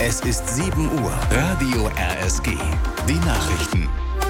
Es ist 7 Uhr. Radio RSG. Die Nachrichten.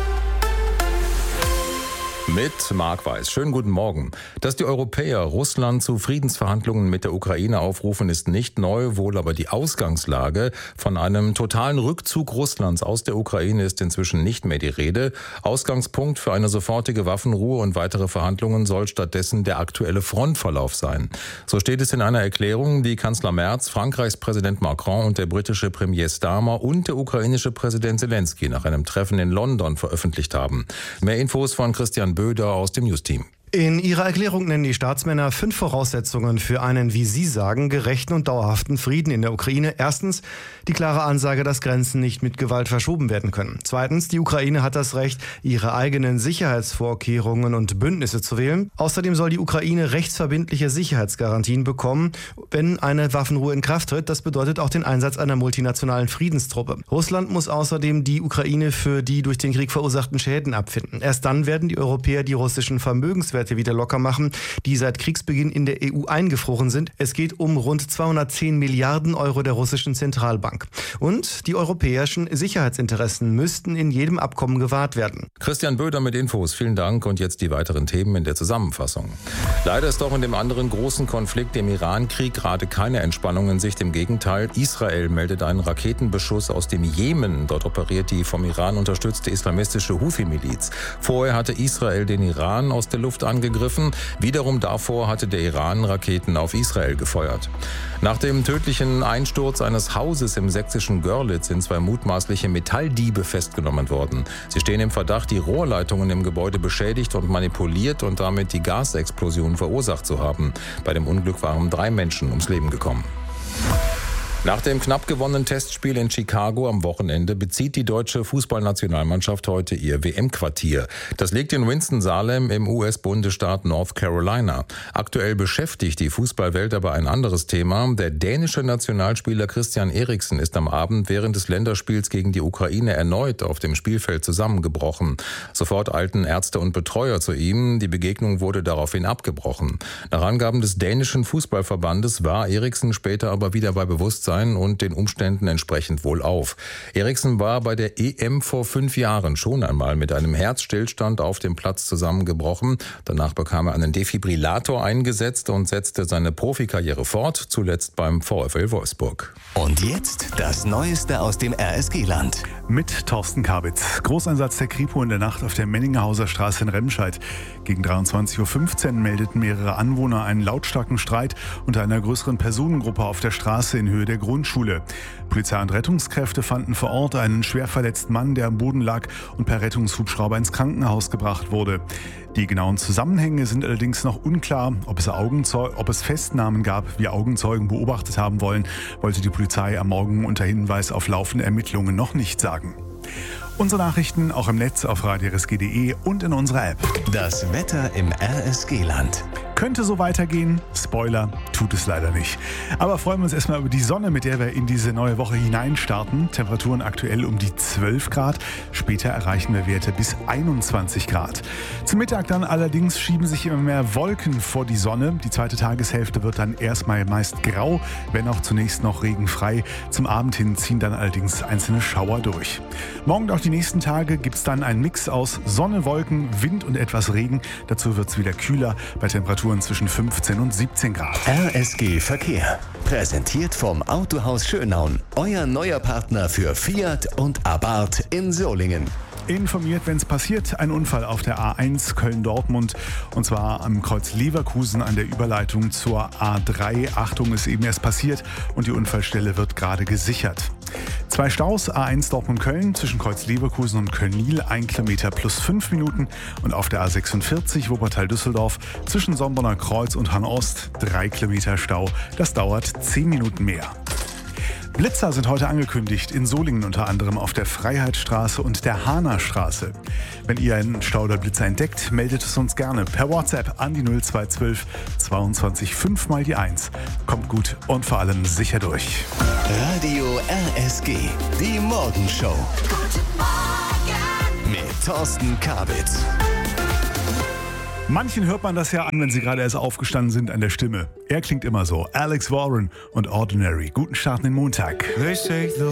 Mit Marc Weiß. Schönen guten Morgen. Dass die Europäer Russland zu Friedensverhandlungen mit der Ukraine aufrufen, ist nicht neu, wohl aber die Ausgangslage. Von einem totalen Rückzug Russlands aus der Ukraine ist inzwischen nicht mehr die Rede. Ausgangspunkt für eine sofortige Waffenruhe und weitere Verhandlungen soll stattdessen der aktuelle Frontverlauf sein. So steht es in einer Erklärung, die Kanzler Merz, Frankreichs Präsident Macron und der britische Premier Starmer und der ukrainische Präsident Zelensky nach einem Treffen in London veröffentlicht haben. Mehr Infos von Christian Böder aus dem News-Team. In ihrer Erklärung nennen die Staatsmänner 5 Voraussetzungen für einen, wie sie sagen, gerechten und dauerhaften Frieden in der Ukraine. Erstens, die klare Ansage, dass Grenzen nicht mit Gewalt verschoben werden können. Zweitens, die Ukraine hat das Recht, ihre eigenen Sicherheitsvorkehrungen und Bündnisse zu wählen. Außerdem soll die Ukraine rechtsverbindliche Sicherheitsgarantien bekommen, wenn eine Waffenruhe in Kraft tritt. Das bedeutet auch den Einsatz einer multinationalen Friedenstruppe. Russland muss außerdem die Ukraine für die durch den Krieg verursachten Schäden abfinden. Erst dann werden die Europäer die russischen Vermögenswerte wieder locker machen, die seit Kriegsbeginn in der EU eingefroren sind. Es geht um rund 210 Milliarden Euro der russischen Zentralbank. Und die europäischen Sicherheitsinteressen müssten in jedem Abkommen gewahrt werden. Christian Böder mit Infos. Vielen Dank. Und jetzt die weiteren Themen in der Zusammenfassung. Leider ist auch in dem anderen großen Konflikt, dem Iran-Krieg, gerade keine Entspannung in Sicht. Im Gegenteil, Israel meldet einen Raketenbeschuss aus dem Jemen. Dort operiert die vom Iran unterstützte islamistische Houthi-Miliz. Vorher hatte Israel den Iran aus der Luft angegriffen. Wiederum davor hatte der Iran Raketen auf Israel gefeuert. Nach dem tödlichen Einsturz eines Hauses im sächsischen Görlitz sind 2 mutmaßliche Metalldiebe festgenommen worden. Sie stehen im Verdacht, die Rohrleitungen im Gebäude beschädigt und manipuliert und damit die Gasexplosion verursacht zu haben. Bei dem Unglück waren 3 Menschen ums Leben gekommen. Nach dem knapp gewonnenen Testspiel in Chicago am Wochenende bezieht die deutsche Fußballnationalmannschaft heute ihr WM-Quartier. Das liegt in Winston-Salem im US-Bundesstaat North Carolina. Aktuell beschäftigt die Fußballwelt aber ein anderes Thema. Der dänische Nationalspieler Christian Eriksen ist am Abend während des Länderspiels gegen die Ukraine erneut auf dem Spielfeld zusammengebrochen. Sofort eilten Ärzte und Betreuer zu ihm. Die Begegnung wurde daraufhin abgebrochen. Nach Angaben des dänischen Fußballverbandes war Eriksen später aber wieder bei Bewusstsein und den Umständen entsprechend wohlauf. Eriksen war bei der EM vor 5 Jahren schon einmal mit einem Herzstillstand auf dem Platz zusammengebrochen. Danach bekam er einen Defibrillator eingesetzt und setzte seine Profikarriere fort, zuletzt beim VfL Wolfsburg. Und jetzt das Neueste aus dem RSG-Land. Mit Thorsten Kabitz. Großeinsatz der Kripo in der Nacht auf der Menningerhauser Straße in Remscheid. Gegen 23.15 Uhr meldeten mehrere Anwohner einen lautstarken Streit unter einer größeren Personengruppe auf der Straße in Höhe der Grundschule. Polizei und Rettungskräfte fanden vor Ort einen schwer verletzten Mann, der am Boden lag und per Rettungshubschrauber ins Krankenhaus gebracht wurde. Die genauen Zusammenhänge sind allerdings noch unklar. Ob es Festnahmen gab, wie Augenzeugen beobachtet haben wollen, wollte die Polizei am Morgen unter Hinweis auf laufende Ermittlungen noch nicht sagen. Unsere Nachrichten auch im Netz auf radiorsg.de und in unserer App. Das Wetter im RSG-Land. Könnte so weitergehen. Spoiler, tut es leider nicht. Aber freuen wir uns erstmal über die Sonne, mit der wir in diese neue Woche hineinstarten. Temperaturen aktuell um die 12 Grad. Später erreichen wir Werte bis 21 Grad. Zum Mittag dann allerdings schieben sich immer mehr Wolken vor die Sonne. Die zweite Tageshälfte wird dann erstmal meist grau, wenn auch zunächst noch regenfrei. Zum Abend hin ziehen dann allerdings einzelne Schauer durch. Morgen und auch die nächsten Tage gibt es dann einen Mix aus Sonne, Wolken, Wind und etwas Regen. Dazu wird es wieder kühler bei Temperaturen zwischen 15 und 17 Grad. RSG Verkehr. Präsentiert vom Autohaus Schönaun. Euer neuer Partner für Fiat und Abarth in Solingen. Informiert, wenn es passiert, ein Unfall auf der A1 Köln-Dortmund und zwar am Kreuz Leverkusen an der Überleitung zur A3. Achtung, ist eben erst passiert und die Unfallstelle wird gerade gesichert. 2 Staus, A1 Dortmund-Köln zwischen Kreuz Leverkusen und Köln-Niel, 1 Kilometer plus 5 Minuten und auf der A46 Wuppertal-Düsseldorf zwischen Sombonner Kreuz und Hannost 3 Kilometer Stau. Das dauert 10 Minuten mehr. Blitzer sind heute angekündigt, in Solingen unter anderem auf der Freiheitsstraße und der Hahnerstraße. Wenn ihr einen Stau oder Blitzer entdeckt, meldet es uns gerne per WhatsApp an die 0212 22 5 mal die 1. Kommt gut und vor allem sicher durch. Radio RSG, die Morgenshow. Guten Morgen mit Thorsten Kabitz. Manchen hört man das ja an, wenn sie gerade erst aufgestanden sind, an der Stimme. Er klingt immer so. Alex Warren und Ordinary. Guten Start in den Montag. They say the